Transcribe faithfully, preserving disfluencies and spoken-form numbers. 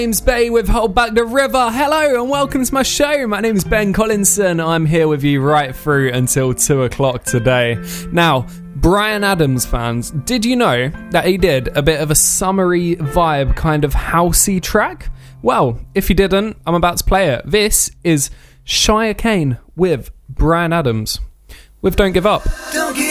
James Bay with Hold Back the River. Hello and welcome to my show. My name is Ben Collinson. I'm here with you right through until two o'clock today. Now, Bryan Adams fans, did you know that he did a bit of a summery vibe kind of housey track? Well, if you didn't, I'm about to play it. This is Shia Kane with Bryan Adams with Don't Give Up. Don't give